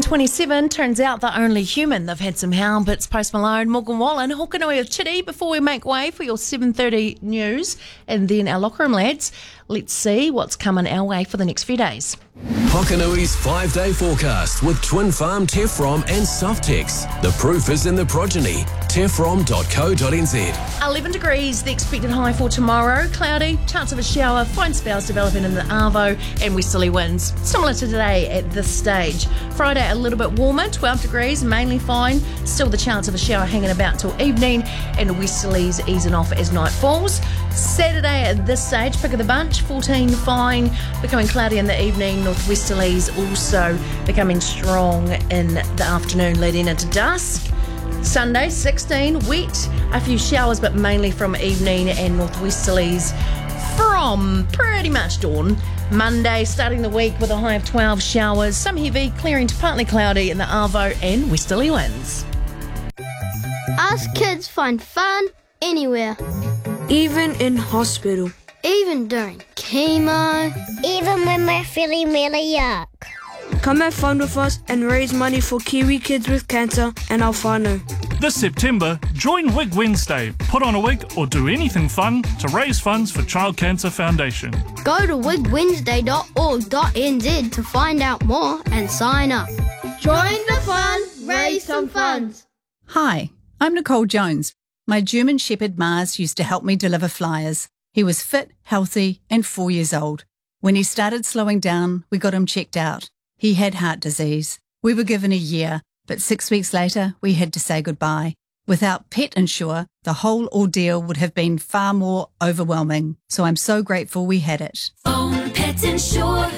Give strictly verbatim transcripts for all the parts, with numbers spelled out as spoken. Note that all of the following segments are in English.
twenty-seven, turns out the only human. They've had some hound bits. Post Malone, Morgan Wallen, Hokanui with Chitty before we make way for your seven thirty news. And then our locker room lads, let's see what's coming our way for the next few days. Hokanui's five-day forecast with Twin Farm, Tefrom and Softex. The proof is in the progeny. tefrom dot co dot n z. eleven degrees, the expected high for tomorrow. Cloudy, chance of a shower, fine spells developing in the Arvo and westerly winds. Similar to today at this stage. Friday, a little bit warmer, twelve degrees, mainly fine. Still the chance of a shower hanging about till evening and westerlies easing off as night falls. Saturday at this stage, pick of the bunch, fourteen fine, becoming cloudy in the evening. Northwesterlies also becoming strong in the afternoon leading into dusk. Sunday, sixteen, wet, a few showers but mainly from evening and northwesterlies from pretty much dawn. Monday, starting the week with a high of twelve showers, some heavy, clearing to partly cloudy in the Arvo and westerly winds. Us kids find fun anywhere. Even in hospital. Even during chemo. Even when we're feeling really yuck. Come have fun with us and raise money for Kiwi Kids with Cancer and our whānau. This September, join Wig Wednesday. Put on a wig or do anything fun to raise funds for Child Cancer Foundation. Go to wig wednesday dot org dot n z to find out more and sign up. Join the fun, raise some funds. Hi, I'm Nicole Jones. My German Shepherd Mars used to help me deliver flyers. He was fit, healthy and four years old. When he started slowing down, we got him checked out. He had heart disease. We were given a year, but six weeks later, we had to say goodbye. Without Pet Insure, the whole ordeal would have been far more overwhelming. So I'm so grateful we had it. Phone Pet Insure.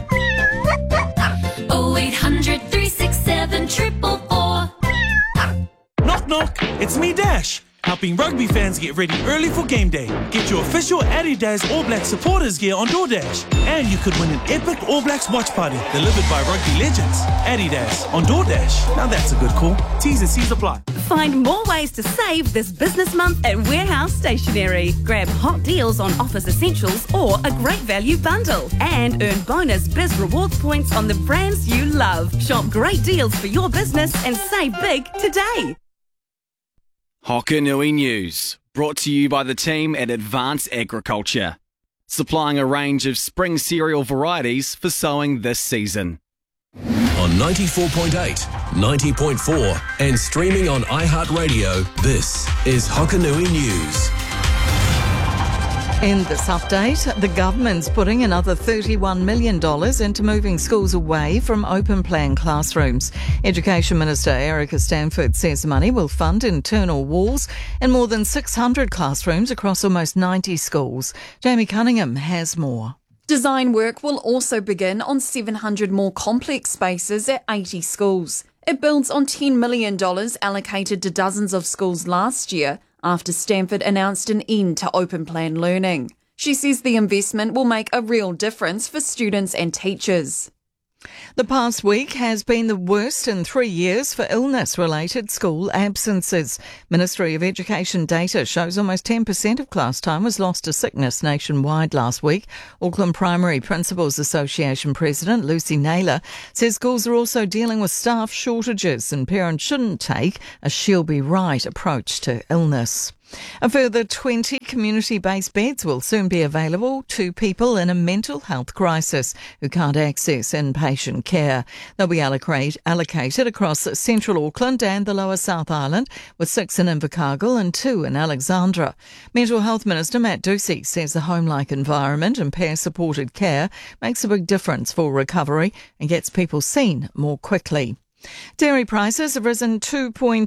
oh eight hundred, three six seven, four four four. Knock knock, it's me Dash, helping rugby fans get ready early for game day. Get your official Adidas All Blacks supporters gear on DoorDash. And you could win an epic All Blacks watch party delivered by rugby legends. Adidas on DoorDash. Now that's a good call. T's and C's apply. Find more ways to save this business month at Warehouse Stationery. Grab hot deals on office essentials or a great value bundle. And earn bonus Biz Rewards points on the brands you love. Shop great deals for your business and save big today. Hokanui News, brought to you by the team at Advanced Agriculture, supplying a range of spring cereal varieties for sowing this season. On ninety-four point eight, ninety point four and streaming on iHeartRadio, this is Hokanui News. In this update, the government's putting another thirty-one million dollars into moving schools away from open plan classrooms. Education Minister Erica Stanford says the money will fund internal walls in more than six hundred classrooms across almost ninety schools. Jamie Cunningham has more. Design work will also begin on seven hundred more complex spaces at eighty schools. It builds on ten million dollars allocated to dozens of schools last year, after Stanford announced an end to open plan learning. She says the investment will make a real difference for students and teachers. The past week has been the worst in three years for illness-related school absences. Ministry of Education data shows almost ten percent of class time was lost to sickness nationwide last week. Auckland Primary Principals Association President Lucy Naylor says schools are also dealing with staff shortages and parents shouldn't take a she'll be right approach to illness. A further twenty community-based beds will soon be available to people in a mental health crisis who can't access inpatient care. They'll be allocate, allocated across central Auckland and the lower South Island, with six in Invercargill and two in Alexandra. Mental Health Minister Matt Ducey says the home-like environment and peer-supported care makes a big difference for recovery and gets people seen more quickly. Dairy prices have risen two point